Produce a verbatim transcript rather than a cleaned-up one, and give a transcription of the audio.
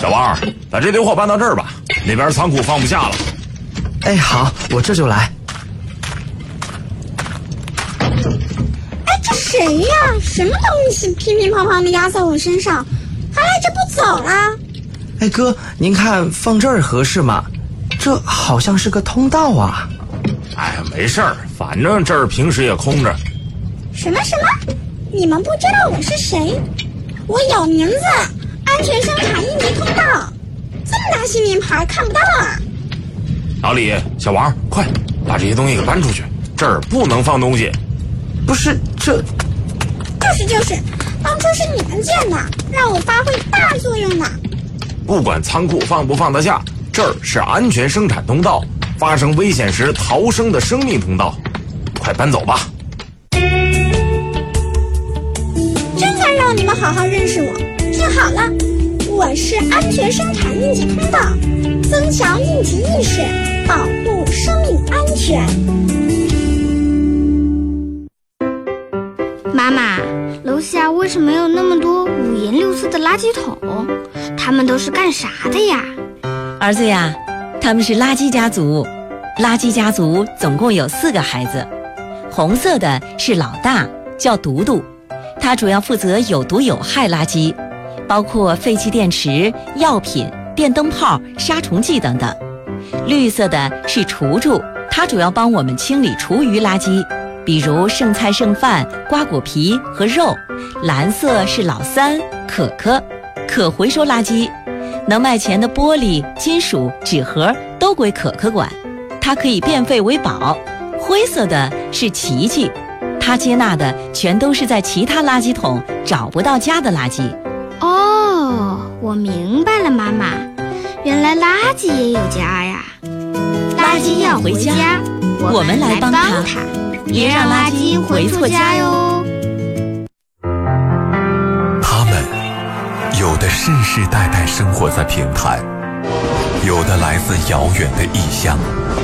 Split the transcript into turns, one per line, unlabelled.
小王，把这堆货搬到这儿吧，那边仓库放不下了。
哎，好，我这就来。
哎，这谁呀？什么东西乒乒乓乓的压在我身上，还赖着不走啦？
哎哥，您看放这儿合适吗？这好像是个通道啊。
哎，没事儿，反正这儿平时也空着。
什么什么？你们不知道我是谁？我有名字，安全生产应急通道。这么大新名牌看不到啊！
老李，小王，快把这些东西给搬出去，这儿不能放东西。
不是，这
就是就是，当初是你们建的，让我发挥大作用呢。
不管仓库放不放得下，这儿是安全生产通道，发生危险时逃生的生命通道。快搬走吧。
真该让你们好好认识我。听好了，我是安全生产应急通道，增强应急意识，保护生命安全。
妈妈，楼下为什么有那么多五颜六色的垃圾桶？他们都是干啥的呀？
儿子呀，他们是垃圾家族。垃圾家族总共有四个孩子，红色的是老大，叫独独，他主要负责有毒有害垃圾，包括废弃电池、药品、电灯泡、杀虫剂等等。绿色的是厨厨，他主要帮我们清理厨余垃圾，比如剩菜剩饭、瓜果皮和肉。蓝色是老三，可可，可回收垃圾，能卖钱的玻璃、金属、纸盒都归可可管，它可以变废为宝。灰色的是琪琪，他接纳的全都是在其他垃圾桶找不到家的垃圾。
哦，我明白了，妈妈，原来垃圾也有家呀。垃圾要回家，
我们来帮他，
别让垃圾回错家哟。
他们有的世世代代生活在平潭，有的来自遥远的异乡。